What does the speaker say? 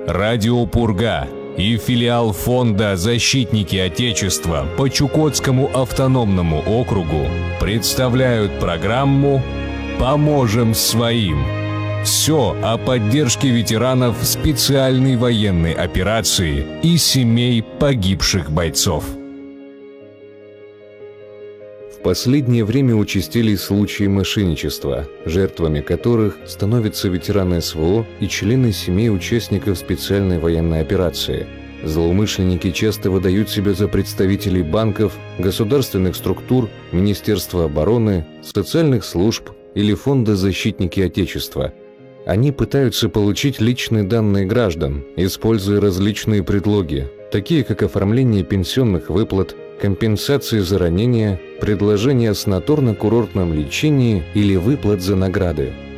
Радио «Пурга» и филиал фонда «Защитники Отечества» по Чукотскому автономному округу представляют программу «Поможем своим». Все о поддержке ветеранов специальной военной операции и семей погибших бойцов. В последнее время участились случаи мошенничества, жертвами которых становятся ветераны СВО и члены семей участников специальной военной операции. Злоумышленники часто выдают себя за представителей банков, государственных структур, Министерства обороны, социальных служб или фонда «Защитники Отечества». Они пытаются получить личные данные граждан, используя различные предлоги, такие как оформление пенсионных выплат, компенсации за ранения, предложения о санаторно-курортном лечении или выплат за награды.